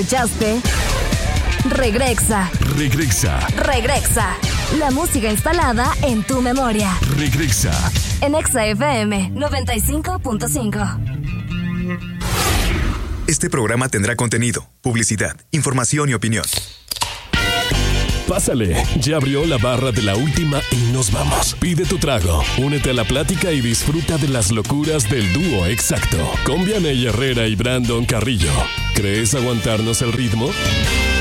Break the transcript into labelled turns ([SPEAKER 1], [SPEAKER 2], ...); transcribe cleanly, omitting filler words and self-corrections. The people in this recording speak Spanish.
[SPEAKER 1] ¿Escuchaste? Regresa. La música instalada en tu memoria. En Exa FM 95.5.
[SPEAKER 2] Este programa tendrá contenido, publicidad, información y opinión.
[SPEAKER 3] Pásale, ya abrió la barra de la última y nos vamos. Pide tu trago, únete a la plática y disfruta de las locuras del dúo exacto. Con Vianey Herrera y Brandon Carrillo. ¿Crees aguantarnos el ritmo?